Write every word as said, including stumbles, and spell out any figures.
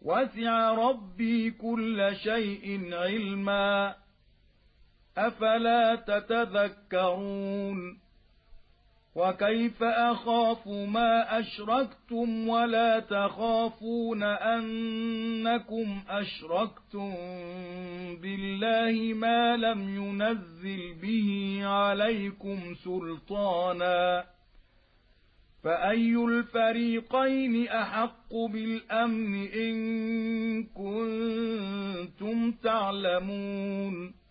وسع ربي كل شيء علما أفلا تتذكرون وكيف أخاف ما أشركتم ولا تخافون أنكم أشركتم بالله ما لم ينزل به عليكم سلطانا فأي الفريقين أحق بالأمن إن كنتم تعلمون